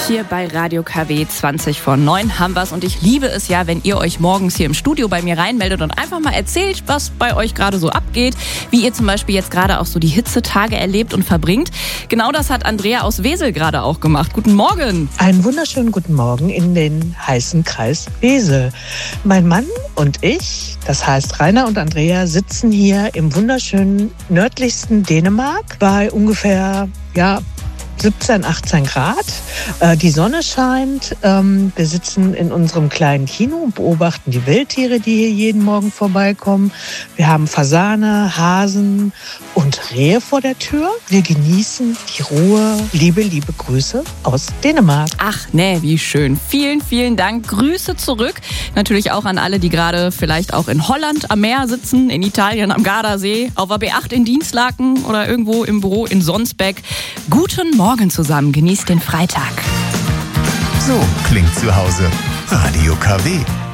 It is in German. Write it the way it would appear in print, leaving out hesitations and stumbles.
Hier bei Radio KW 20 vor 9 haben wir's und ich liebe es ja, wenn ihr euch morgens hier im Studio bei mir reinmeldet und einfach mal erzählt, was bei euch gerade so abgeht, wie ihr zum Beispiel jetzt gerade auch so die Hitzetage erlebt und verbringt. Genau das hat Andrea aus Wesel gerade auch gemacht. Guten Morgen. Einen wunderschönen guten Morgen in den heißen Kreis Wesel. Mein Mann und ich, das heißt Rainer und Andrea, sitzen hier im wunderschönen nördlichsten Dänemark bei ungefähr, 17, 18 Grad. Die Sonne scheint. Wir sitzen in unserem kleinen Kino und beobachten die Wildtiere, die hier jeden Morgen vorbeikommen. Wir haben Fasane, Hasen und Rehe vor der Tür. Wir genießen die Ruhe. Liebe Grüße aus Dänemark. Ach nee, wie schön. Vielen, vielen Dank. Grüße zurück. Natürlich auch an alle, die gerade vielleicht auch in Holland am Meer sitzen, in Italien am Gardasee, auf der B8 in Dienstlaken oder irgendwo im Büro in Sonsbeck. Guten Morgen zusammen. Genießt den Freitag. So klingt zu Hause. Radio KW.